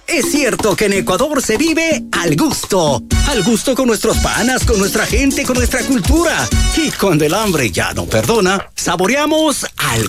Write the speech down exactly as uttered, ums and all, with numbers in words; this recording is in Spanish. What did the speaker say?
Es cierto que en Ecuador se vive al gusto. Al gusto con nuestros panas, con nuestra gente, con nuestra cultura. Y cuando el hambre ya no perdona, saboreamos al